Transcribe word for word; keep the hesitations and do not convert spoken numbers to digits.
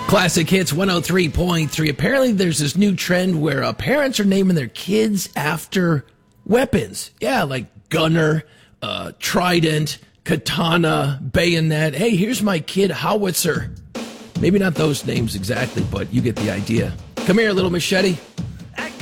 Classic Hits one oh three point three. Apparently there's this new trend where uh, parents are naming their kids after weapons. Yeah, like gunner, uh, trident, katana, bayonet. Hey, here's my kid howitzer. Maybe not those names exactly, but you get the idea. Come here, little machete.